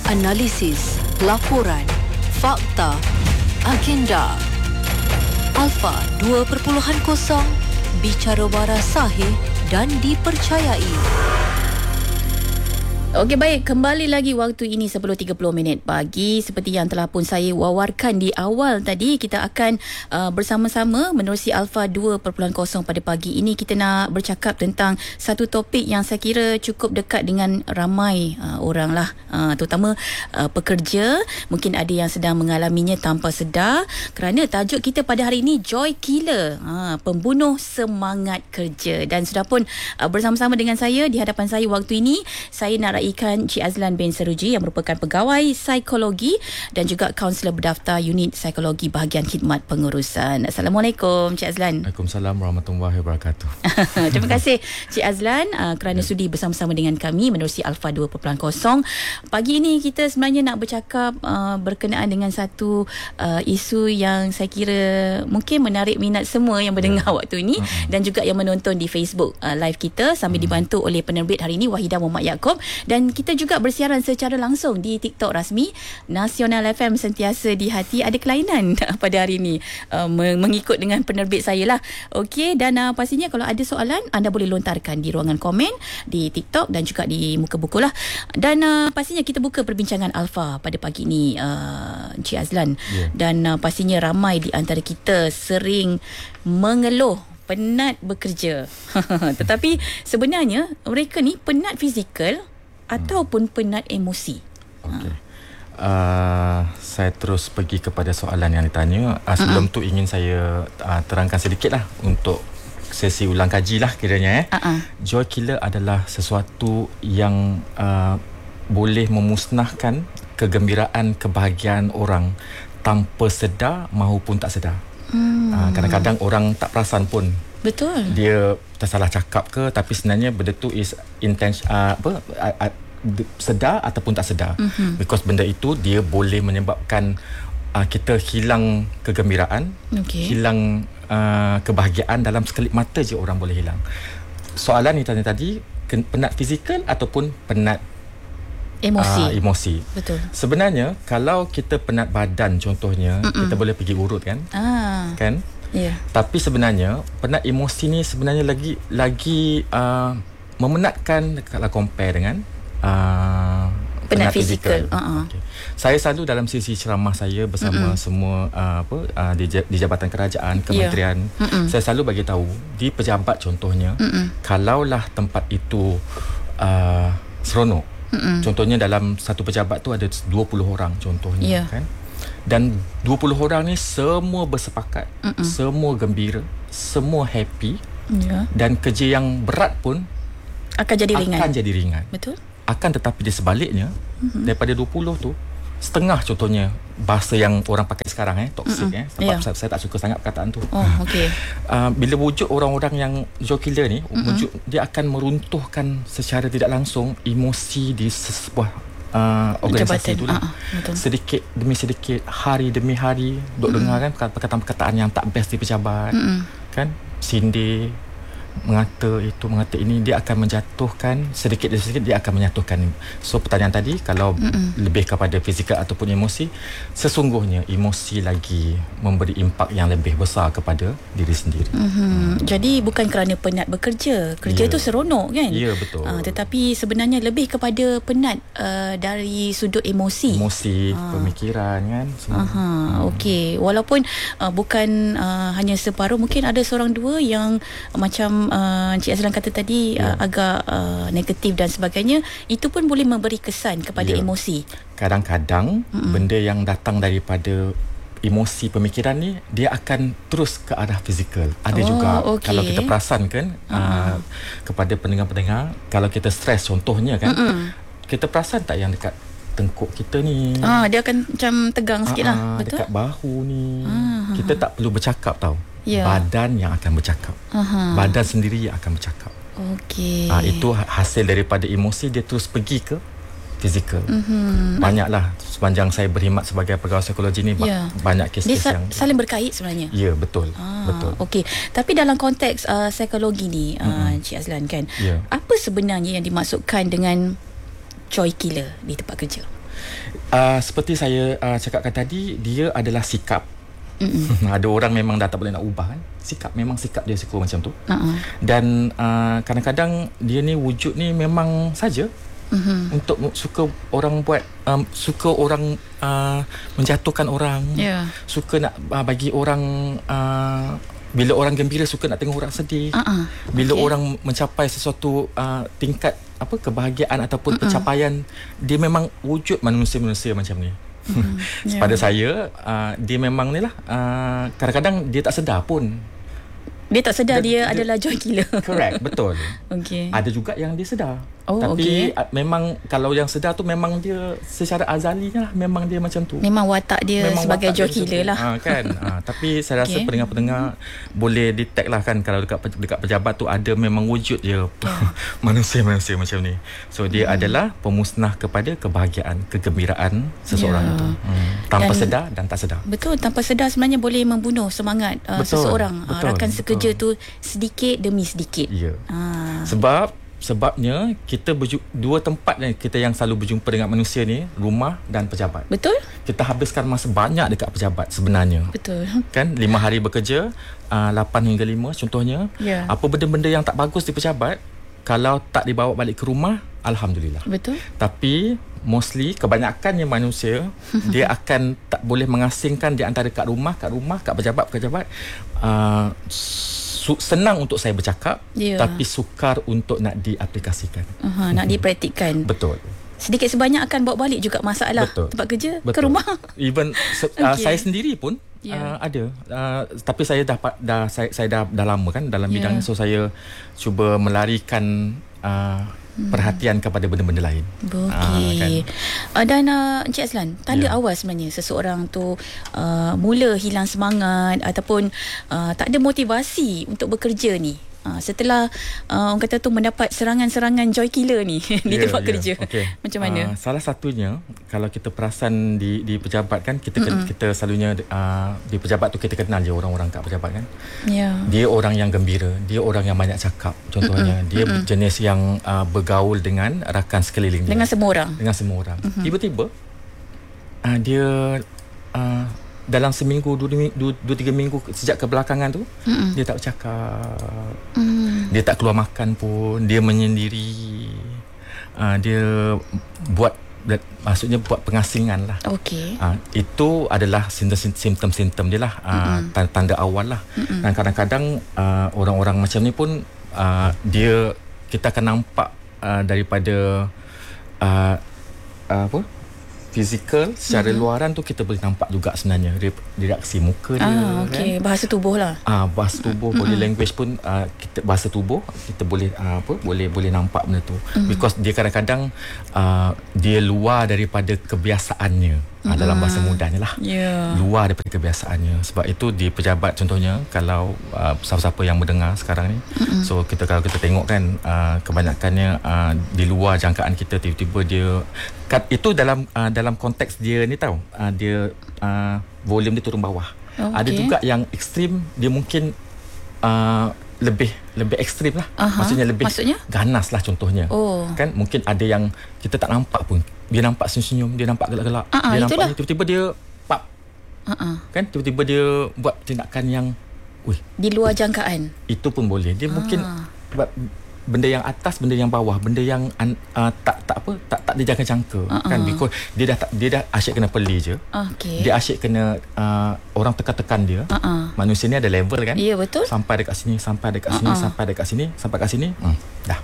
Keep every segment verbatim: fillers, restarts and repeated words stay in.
Analisis, laporan, fakta, agenda. Alpha dua kosong, bicara waras sahih dan dipercayai. Okey, baik, kembali lagi waktu ini sepuluh tiga puluh minit pagi. Seperti yang telah pun saya wawarkan di awal tadi, kita akan uh, bersama-sama menerusi Alpha dua kosong pada pagi ini. Kita nak bercakap tentang satu topik yang saya kira cukup dekat dengan ramai uh, orang lah, uh, terutama uh, pekerja. Mungkin ada yang sedang mengalaminya tanpa sedar, kerana tajuk kita pada hari ini Joy Killer, uh, pembunuh semangat kerja. Dan sudah pun uh, bersama-sama dengan saya di hadapan saya waktu ini, saya nak raikan Cik Azlan bin Seruji yang merupakan pegawai psikologi dan juga kaunselor berdaftar unit psikologi bahagian khidmat pengurusan. Assalamualaikum Cik Azlan. Waalaikumsalam warahmatullahi wabarakatuh. Terima kasih Cik Azlan uh, kerana ya. sudi bersama-sama dengan kami menerusi Alpha dua kosong. Pagi ini kita sebenarnya nak bercakap uh, berkenaan dengan satu uh, isu yang saya kira mungkin menarik minat semua yang mendengar ya. waktu ini uh-huh. dan juga yang menonton di Facebook uh, live kita sambil uh-huh. dibantu oleh penerbit hari ini Wahidah Muhammad Yaakob. Dan kita juga bersiaran secara langsung di TikTok rasmi Nasional F M, sentiasa di hati. Ada kelainan pada hari ini uh, mengikut dengan penerbit saya lah. Okey, dan uh, pastinya kalau ada soalan anda boleh lontarkan di ruangan komen di TikTok dan juga di muka buku lah. Dan uh, pastinya kita buka perbincangan Alpha pada pagi ini, uh, Encik Azlan. Yeah. Dan uh, pastinya ramai di antara kita sering mengeluh penat bekerja. Tetapi sebenarnya mereka ni penat fizikal ataupun penat emosi. Okey. Uh, saya terus pergi kepada soalan yang ditanya. Uh, sebelum uh-uh. tu ingin saya uh, terangkan sedikit lah untuk sesi ulang kaji lah kiranya. Eh. Uh-uh. Joy killer adalah sesuatu yang uh, boleh memusnahkan kegembiraan, kebahagiaan orang tanpa sedar maupun tak sedar. Hmm. Uh, kadang-kadang orang tak perasan pun. Betul. Dia tersalah cakap ke, tapi sebenarnya benda tu is intention, uh, apa uh, uh, sedar ataupun tak sedar. Mm-hmm. Because benda itu dia boleh menyebabkan uh, kita hilang kegembiraan, okay. hilang uh, kebahagiaan dalam sekelip mata je orang boleh hilang. Soalan ni tanya tadi, penat fizikal ataupun penat emosi. Uh, emosi. Betul. Sebenarnya kalau kita penat badan contohnya, Mm-mm. kita boleh pergi urut kan? Ah. Kan? Yeah. Tapi sebenarnya penat emosi ni sebenarnya lagi lagi uh, memenatkan kalau compare dengan uh, penat, penat fizikal. Uh-huh. Okay. Saya selalu dalam sesi ceramah saya bersama Mm-mm. semua uh, apa uh, di, di jabatan kerajaan, kementerian, yeah. saya selalu bagi tahu di pejabat contohnya, Mm-mm. kalaulah tempat itu uh, seronok. Mm-mm. Contohnya dalam satu pejabat tu ada dua puluh orang contohnya, yeah. kan? Dan dua puluh orang ni semua bersepakat, Mm-mm. semua gembira, semua happy, yeah. dan kerja yang berat pun akan jadi ringan. Akan jadi ringan. Betul. Akan tetapi di sebaliknya, mm-hmm. daripada dua puluh tu, setengah contohnya bahasa yang orang pakai sekarang eh toxic mm-hmm. eh sebab yeah. saya, saya tak suka sangat perkataan tu. Oh, okey. Uh, bila wujud orang-orang yang joy killer ni, mm-hmm. wujud dia akan meruntuhkan secara tidak langsung emosi di sebuah Uh, organisasi tu lah. uh, sedikit demi sedikit, hari demi hari duk mm-hmm. dengar kan perkataan-perkataan yang tak best di pejabat, mm-hmm. kan, sindir, mengata itu, mengata ini, dia akan menjatuhkan sedikit demi sedikit, dia akan menjatuhkan. So pertanyaan tadi kalau Mm-mm. lebih kepada fizikal ataupun emosi, sesungguhnya emosi lagi memberi impak yang lebih besar kepada diri sendiri. Mm-hmm. Hmm. Jadi bukan kerana penat bekerja, kerja yeah. itu seronok kan? Ya, yeah, betul. Uh, tetapi sebenarnya lebih kepada penat uh, dari sudut emosi, emosi, uh. pemikiran kan semua. Aha, hmm. Okey, walaupun uh, bukan uh, hanya separuh, mungkin ada seorang dua yang uh, macam Uh, Encik Azlan kata tadi, yeah. uh, agak uh, negatif dan sebagainya, itu pun boleh memberi kesan kepada yeah. emosi. Kadang-kadang Mm-mm. benda yang datang daripada emosi, pemikiran ni, dia akan terus ke arah fizikal. Ada oh, juga okay. kalau kita perasan kan, uh, kepada pendengar-pendengar, kalau kita stres contohnya kan, Mm-mm. kita perasan tak yang dekat tengkuk kita ni, ah, dia akan macam tegang sikit lah. Ah, betul? Dekat bahu ni, ah, kita tak perlu bercakap tau, yeah. badan yang akan bercakap. Aha. Badan sendiri yang akan bercakap. Okey. Ah, itu hasil daripada emosi, dia terus pergi ke fizikal. Mm-hmm. Banyaklah sepanjang saya berkhidmat sebagai pegawai psikologi ni, yeah. banyak kes-kes dia yang saling berkait sebenarnya. Ya, betul. Ah, betul. Okey. Tapi dalam konteks uh, psikologi ni, mm-hmm. uh, Cik Azlan kan, yeah. apa sebenarnya yang dimaksudkan dengan joy killer di tempat kerja? Uh, seperti saya uh, cakapkan tadi, dia adalah sikap. Ada orang memang dah tak boleh nak ubah kan. Sikap, memang sikap dia suka macam tu. Uh-uh. Dan uh, kadang-kadang dia ni wujud ni memang saja. Uh-huh. Untuk suka orang buat um, suka orang uh, menjatuhkan orang. Yeah. Suka nak uh, bagi orang uh, bila orang gembira suka nak tengok orang sedih. Uh-uh. Bila okay. orang mencapai sesuatu uh, tingkat apa kebahagiaan ataupun uh-uh. pencapaian, dia memang wujud manusia-manusia macam ni. Mm-hmm. Yeah. Pada saya uh, dia memang ni lah uh, kadang-kadang dia tak sedar pun. Dia tak sedar dia, dia, dia adalah joy killer. Correct, betul. Okay. Ada juga yang dia sedar. Oh, tapi okay. memang kalau yang sedar tu memang dia secara azalinya lah, memang dia macam tu. Memang watak dia memang sebagai joy killer lah. Ha, kan. Ha, tapi saya rasa okay. pendengar-pendengar boleh detect lah kan, kalau dekat dekat pejabat tu ada memang wujud dia yeah. manusia-manusia macam ni. So dia hmm. adalah pemusnah kepada kebahagiaan, kegembiraan seseorang yeah. itu. Hmm. Tanpa dan, sedar dan tak sedar. Betul, tanpa sedar sebenarnya boleh membunuh semangat uh, betul, seseorang. Betul, uh, rakan betul. Sekerja tu sedikit demi sedikit. Ya. Yeah. Ha. Sebab Sebabnya kita berju- dua tempat yang kita yang selalu berjumpa dengan manusia ni, rumah dan pejabat. Betul. Kita habiskan masa banyak dekat pejabat sebenarnya. Betul. Kan lima hari bekerja, uh, lapan hingga lima contohnya. Yeah. Apa benda-benda yang tak bagus di pejabat, kalau tak dibawa balik ke rumah, alhamdulillah. Betul. Tapi mostly kebanyakannya manusia dia akan tak boleh mengasingkan di antara kat rumah, kat rumah, kat pejabat, pejabat. Uh, senang untuk saya bercakap, yeah. tapi sukar untuk nak diaplikasikan. Uh-huh, nak dipraktikkan. Betul. Sedikit sebanyak akan bawa balik juga masalah. Betul. Tempat kerja. Betul. Ke rumah. Even se- okay. uh, saya sendiri pun yeah. uh, ada. Uh, tapi saya dah dah saya, saya dah dah lama kan dalam bidang yeah. so saya cuba melarikan uh, Hmm. perhatian kepada benda-benda lain. Okey. Uh, kan? uh, dan uh, Encik Azlan, tanda yeah. awal sebenarnya seseorang tu uh, mula hilang semangat ataupun uh, tak ada motivasi untuk bekerja ni. Uh, setelah uh, orang kata tu mendapat serangan-serangan joy killer ni di yeah, tempat yeah. kerja. Okay. Macam mana? Uh, salah satunya kalau kita perasan di di pejabat kan, kita mm-hmm. kita selalunya uh, di pejabat tu kita kenal je orang-orang kat pejabat kan. Yeah. Dia orang yang gembira, dia orang yang banyak cakap. Contohnya mm-hmm. dia mm-hmm. jenis yang uh, bergaul dengan rakan sekeliling dia. Dengan semua orang. Dengan semua orang. Mm-hmm. Tiba-tiba uh, dia uh, dalam seminggu, dua, dua, dua tiga minggu sejak kebelakangan tu, mm-mm. dia tak bercakap, mm. dia tak keluar makan pun, dia menyendiri, uh, dia buat, maksudnya buat pengasingan lah. Okay. Uh, itu adalah simptom-simptom dia lah, uh, tanda awal lah. Mm-mm. Dan kadang-kadang uh, orang-orang macam ni pun, uh, dia, kita akan nampak uh, daripada uh, uh, apa? Fizikal secara mm-hmm. luaran tu kita boleh nampak juga sebenarnya reaksi muka dia. Ah, okay. Kan? Bahasa tubuh lah. Ah, bahasa tubuh, mm-hmm. body language pun uh, kita bahasa tubuh kita boleh uh, apa boleh boleh nampak benda tu. Mm-hmm. Because dia kadang-kadang uh, dia luar daripada kebiasaannya. Mm-hmm. Uh, dalam bahasa mudahnya lah. Yeah. Luar daripada kebiasaannya. Sebab itu di pejabat contohnya kalau uh, siapa-siapa yang mendengar sekarang ni, mm-hmm. so kita kalau kita tengok kan uh, kebanyakannya uh, di luar jangkaan kita, tiba-tiba dia itu dalam uh, dalam konteks dia ni tahu uh, dia uh, volume dia turun bawah. Oh, ada okay. juga yang ekstrim, dia mungkin uh, lebih lebih ekstrim lah. Uh-huh. Maksudnya lebih Maksudnya? ganas lah contohnya. Oh. Kan mungkin ada yang kita tak nampak pun, dia nampak senyum-senyum, dia nampak gelak-gelak, uh-huh, dia nampak ni, tiba-tiba dia pap. Uh-huh. Kan tiba-tiba dia buat tindakan yang wih, di luar jangkaan. Itu pun boleh. Dia uh. mungkin buat benda yang atas, benda yang bawah, benda yang uh, tak tak apa tak tak dijangka-jangka, uh-uh. kan, because dia dah tak, dia dah asyik kena peli je. Okay. Dia asyik kena uh, orang tekan-tekan dia. Uh-uh. Manusia ni ada level kan. Ya, yeah, betul. Sampai dekat sini, sampai dekat sini, uh-uh. sampai dekat sini, sampai kat sini, hmm, dah.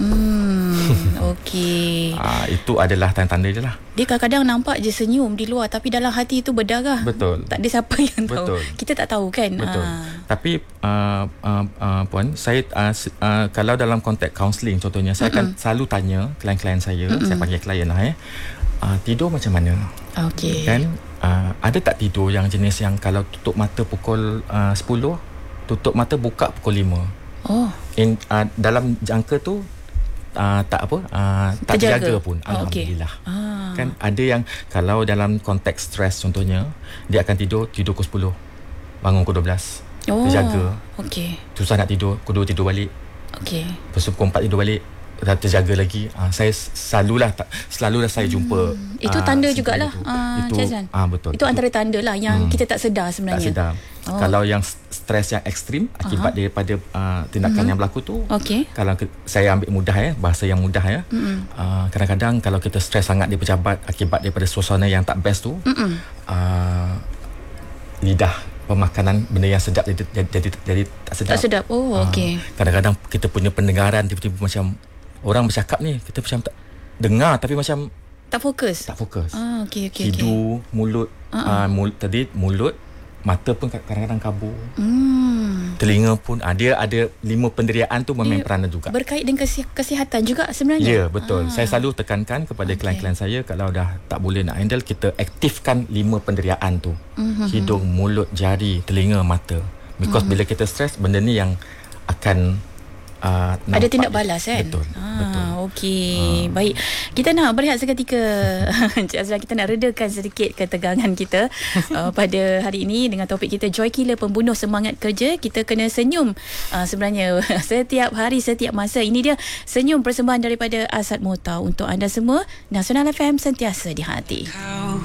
Hmm, okey. Ah, itu adalah tanda-tanda dia lah. Dia kadang-kadang nampak je senyum di luar, tapi dalam hati itu berdarah. Betul. Tak ada siapa yang tahu. Betul. Kita tak tahu kan. Betul. Ah. Tapi uh, uh, uh, puan, saya uh, uh, kalau dalam konteks counselling contohnya, saya Mm-mm. akan selalu tanya klien-klien saya, Mm-mm. saya panggil klien lah eh, uh, tidur macam mana? Okey. Kan? Uh, ada tak tidur yang jenis yang kalau tutup mata pukul uh, sepuluh, tutup mata buka pukul lima? Oh. In, uh, dalam jangka tu Uh, tak apa uh, tak terjaga, terjaga pun. Oh, alhamdulillah. Okay. Ah. Kan ada yang kalau dalam konteks stres contohnya, dia akan tidur tidur pukul sepuluh, bangun pukul dua belas. Oh, terjaga. Okey. Susah nak tidur, pukul dua tidur balik. Okey. Lepas tu pukul empat tidur balik. dah terjaga lagi. Uh, saya selalulah selalulah saya jumpa. Hmm. Itu tanda uh, jugalah. Uh, itu ah uh, betul. Itu, itu antara tanda lah yang hmm. kita tak sedar sebenarnya. Tak sedar. Oh. Kalau yang stres yang ekstrim akibat uh-huh. daripada uh, tindakan uh-huh. yang berlaku tu. Okay. Kalau ke, saya ambil mudah ya, bahasa yang mudah ya. Uh-huh. Uh, kadang-kadang kalau kita stres sangat di pejabat akibat daripada suasana yang tak best tu, uh-huh. uh, lidah pemakanan benda yang sedap jadi jadi jadi, jadi tak sedap. Tak sedap. Oh, okey. Uh, kadang-kadang kita punya pendengaran tiba-tiba macam orang bercakap ni kita macam tak dengar tapi macam tak fokus. Tak fokus. Ah, okey okey okey. Hidung, mulut, uh-uh. uh, mulut tadi mulut, mata pun kadang-kadang kabur. Hmm. Telinga pun uh, dia ada lima penderiaan tu memang peranan juga. Berkait dengan kesi- kesihatan juga sebenarnya. Ya, betul. Ah. Saya selalu tekankan kepada okay. klien-klien saya kalau dah tak boleh nak handle, kita aktifkan lima penderiaan tu. Mm-hmm. Hidung, mulut, jari, telinga, mata. Because mm-hmm. bila kita stres, benda ni yang akan Uh, ada tindak balas kan? Betul, ah, betul. Okey, ah. Baik. Kita nak berehat seketika. Encik Azlan, kita nak redakan sedikit ketegangan kita uh, pada hari ini dengan topik kita Joy Killer Pembunuh Semangat Kerja. Kita kena senyum uh, sebenarnya setiap hari, setiap masa. Ini dia senyum persembahan daripada Asad Motar untuk anda semua. Nasional F M, sentiasa di hati.